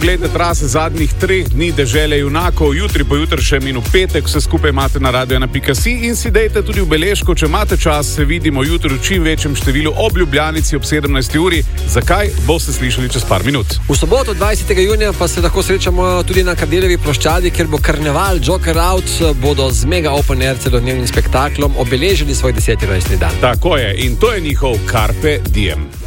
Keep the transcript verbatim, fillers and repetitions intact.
poglejte trase zadnjih treh dni dežele junakov, jutri, pojutršem in v petek vse skupaj imate na radio ena pika si in si dejte tudi v beležko, če imate čas, se vidimo jutri v čim večjem številu ob Ljubljanici ob sedemnajsti uri. Zakaj? Boste slišali čez par minut. V soboto dvajsetega junija pa se lahko srečamo tudi na Kardeljevi ploščadi, kjer bo karneval Joker Out, bodo z mega open air celodnevnim spektaklom obeležili svoj deseti rojstni dan. Tako je, in to je njihov Carpe Diem.